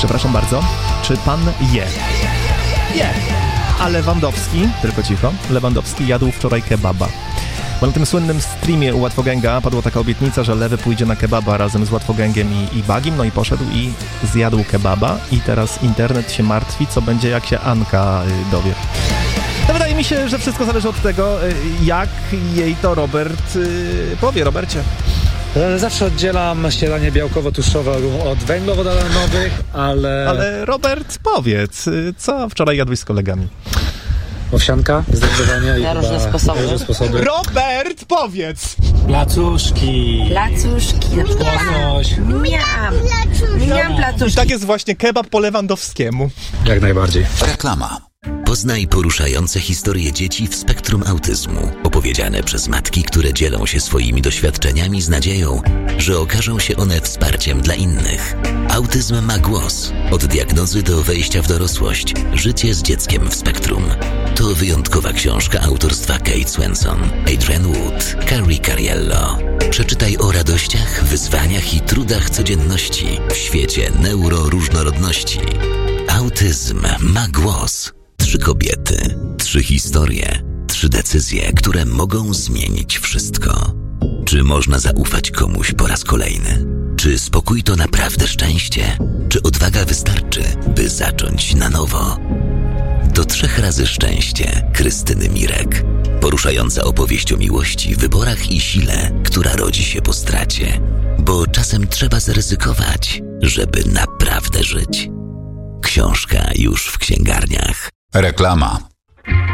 Przepraszam bardzo. Czy pan je? Je. A Lewandowski, tylko cicho, Lewandowski jadł wczoraj kebaba. Bo na tym słynnym streamie u Łatwogęga padła taka obietnica, że Lewy pójdzie na kebaba razem z Łatwogęgiem i Bagim, no i poszedł i zjadł kebaba i teraz internet się martwi, co będzie, jak się Anka dowie. No wydaje mi się, że wszystko zależy od tego, jak jej to Robert powie. Robercie. Zawsze oddzielam śniadanie białkowo-tłuszczowe od węglowodanowych, ale... Ale Robert, powiedz, co wczoraj jadłeś z kolegami? Owsianka, zdecydowanie. Na różne sposoby. Robert, powiedz! Placuszki. Placuszki. Łosoś. Miam placuszki. I tak jest właśnie kebab po Lewandowskiemu. Jak najbardziej. Reklama. Poznaj poruszające historie dzieci w spektrum autyzmu, opowiedziane przez matki, które dzielą się swoimi doświadczeniami z nadzieją, że okażą się one wsparciem dla innych. Autyzm ma głos. Od diagnozy do wejścia w dorosłość. Życie z dzieckiem w spektrum. To wyjątkowa książka autorstwa Kate Swenson, Adrian Wood, Carrie Cariello. Przeczytaj o radościach, wyzwaniach i trudach codzienności w świecie neuroróżnorodności. Autyzm ma głos. 3 kobiety, 3 historie, 3 decyzje, które mogą zmienić wszystko. Czy można zaufać komuś po raz kolejny? Czy spokój to naprawdę szczęście? Czy odwaga wystarczy, by zacząć na nowo? To 3 razy szczęście Krystyny Mirek. Poruszająca opowieść o miłości, wyborach i sile, która rodzi się po stracie. Bo czasem trzeba zaryzykować, żeby naprawdę żyć. Książka już w księgarniach. Reklama.